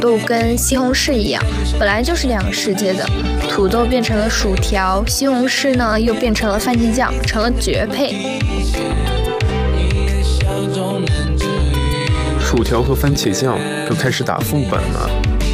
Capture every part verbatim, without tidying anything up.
豆跟西红柿一样，本来就是两个世界的，土豆变成了薯条，西红柿呢又变成了番茄酱，成了绝配。 薯条和番茄酱又开始打副本了。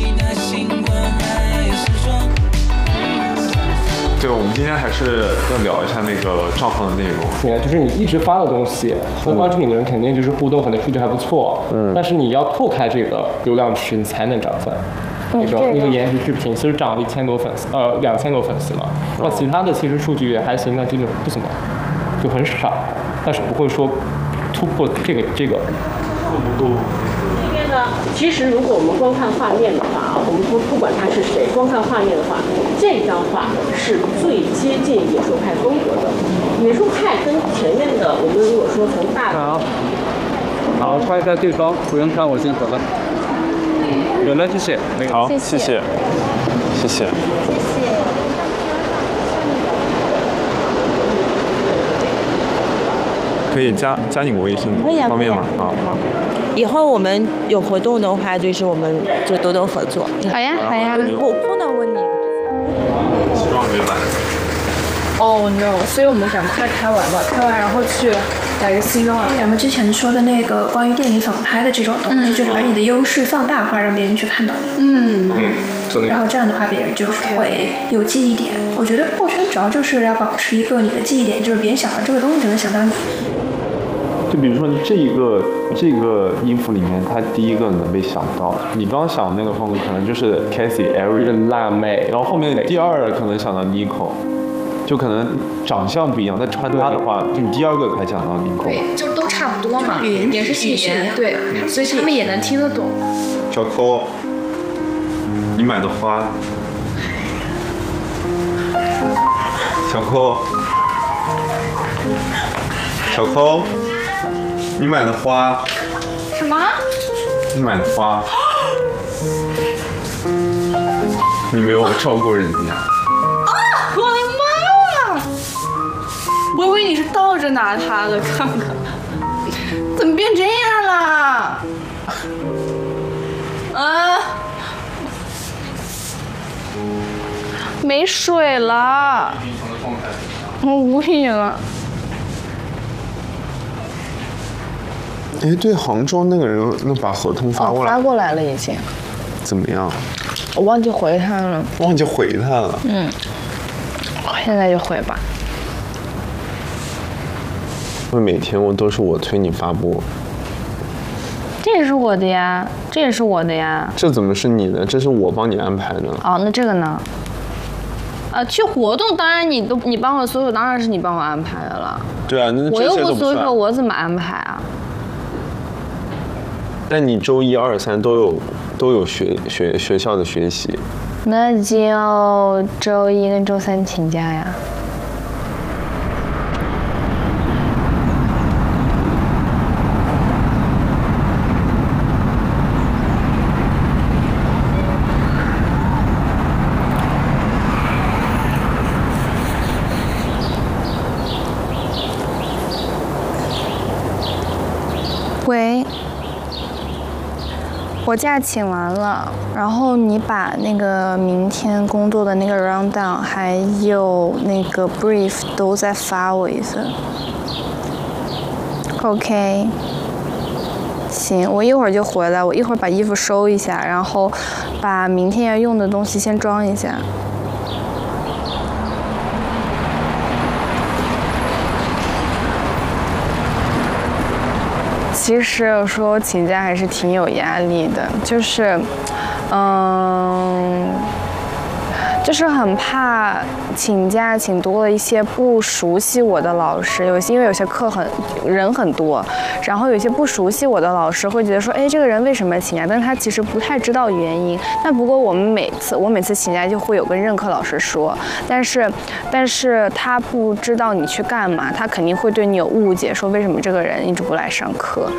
对，我们今天还是要聊一下那个账号的内容。 对，就是你一直发的东西，和关注你的人肯定就是互动，可能数据还不错。嗯。但是你要拓开这个流量池，你才能涨粉。那种那个颜值视频其实涨了一千多粉丝，呃，两千多粉丝了。那其他的其实数据也还行，但这个不怎么，就很少，但是不会说突破这个这个。 这边呢，其实如果我们光看画面的话，我们不不管他是谁，光看画面的话，这张画是最接近野兽派风格的。野兽派跟前面的，我们如果说从大的， 好，好，拍一下对方，不用看我镜头了。有了，谢谢。 好，谢谢，谢谢，谢谢。可以加加你个微信， 可以啊， 方便吗？ 好。以后我们有活动的话，就是我们就多多合作。 好呀，好呀。 我碰到过你。 西装没来。 Oh no！ 所以我们赶快开完吧，开完然后去来个西装。 咱们之前说的那个关于电影仿拍的这种东西，嗯、就是把你的优势放大化，让别人去看到你。 嗯嗯。 然后这样的话，别人就是会有记忆点。我觉得破圈主要就是要保持一个你的记忆点，就是别人想到这个东西就能想到你。 就比如说这一个这个衣服里面，它第一个能被想到，你刚刚想的那个风格可能就是 Cassie Ari 辣妹， 然后后面第二可能想到 Nico， 就可能长相不一样，但穿搭的话，就你第二个才想到 Nico。 对，就都差不多嘛，语言也是语言，对，所以他们也能听得懂。 小抠，你买的花。小抠，小抠。你买的花？ 什么？ 你买的花？你没有照顾人家。 啊！我的妈呀！我以为你是倒着拿它的，看看，怎么变这样了？啊！没水了，我无语了。 哎，对，杭州那个人那把合同发过来， 哦、发过来了已经。 怎么样？ 我忘记回他了。 忘记回他了。 嗯，现在就回吧。 因为每天我都是我催你发布。 这也是我的呀，这也是我的呀。 这怎么是你的？这是我帮你安排的。 哦，那这个呢？呃，去活动当然你都你帮我搜索，当然是你帮我安排的了。 对啊，那我又不搜索，我怎么安排啊？ 但你周一、二、三都有都有学学学校的学习， 那就周一跟周三请假呀。喂。我假请完了，然后你把那个明天工作的那个 rundown 还有那个 brief 都再发我一次。OK， 行，我一会儿就回来，我一会儿把衣服收一下，然后把明天要用的东西先装一下。其实有时候请假还是挺有压力的，就是，嗯，就是很怕请假请多了一些不熟悉我的老师，有些因为有些课很人很多，然后有些不熟悉我的老师会觉得说，哎，这个人为什么请假？但是他其实不太知道原因。但不过我们每次我每次请假就会有跟任课老师说，但是但是他不知道你去干嘛，他肯定会对你有误解，说为什么这个人一直不来上课。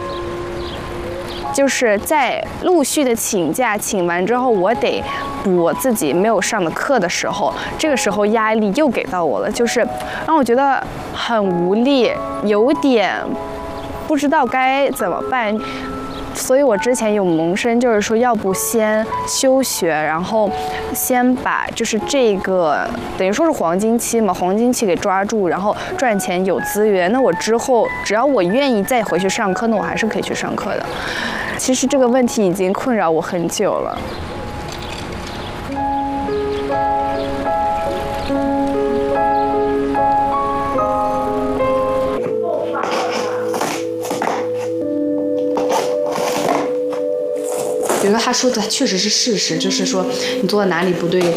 就是在陆续的请假，请完之后，我得补我自己没有上的课的时候，这个时候压力又给到我了，就是让我觉得很无力，有点不知道该怎么办。 所以我之前有萌生，就是说要不先休学，然后先把就是这个等于说是黄金期嘛，黄金期给抓住，然后赚钱有资源，那我之后只要我愿意再回去上课，那我还是可以去上课的。其实这个问题已经困扰我很久了。 比如说他说的确实是事实，就是说你做的哪里不对，